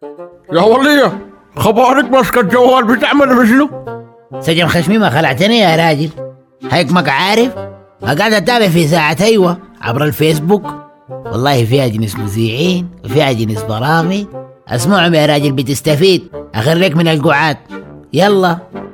يا ولية، خبارك ماسكة الجوال بتعمل بشنو؟ سجن خشمي ما خلعتني يا راجل. هيك عارف قاعد اتابع في ساعة ايوه عبر الفيسبوك. والله فيها جنس مذيعين وفيها جنس برامج. اسمعهم يا راجل بتستفيد. اخرك من القعاد. يلا